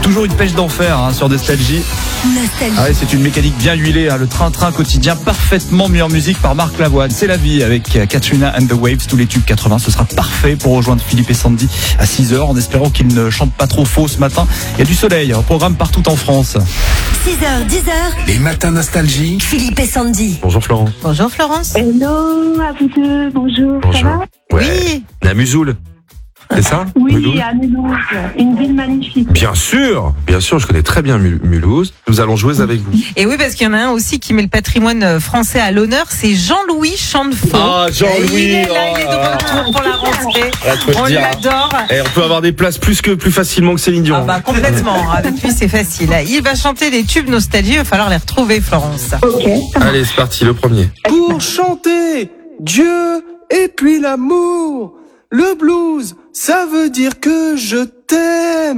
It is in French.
Toujours une pêche d'enfer sur Nostalgie. Ah ouais, c'est une mécanique bien huilée, le train-train quotidien parfaitement mis en musique par Marc Lavoine. C'est la vie avec Katrina and the Waves, tous les tubes 80. Ce sera parfait pour rejoindre Philippe et Sandy à 6h en espérant qu'ils ne chantent pas trop faux ce matin. Il y a du soleil, au programme partout en France. 6h, 10h. Les matins Nostalgie. Philippe et Sandy. Bonjour Florent. Bonjour Florence. Hello à vous deux, bonjour. Ça va? Ouais. La Musoul. C'est ça? Oui, Mulhouse. à Mulhouse, une ville magnifique. Bien sûr, je connais très bien Mulhouse. Nous allons jouer avec vous. Et oui, parce qu'il y en a un aussi qui met le patrimoine français à l'honneur, c'est Jean-Louis Chantefaux. Ah, Jean-Louis. Il est là, il est de retour pour la rentrée. On l'adore. Et on peut avoir des places plus facilement que Céline Dion. Ah bah complètement, avec lui c'est facile. Il va chanter des tubes nostalgie, il va falloir les retrouver Florence. Ok. Allez, c'est parti, le premier. Pour chanter Dieu et puis l'amour, le blues, ça veut dire que je t'aime.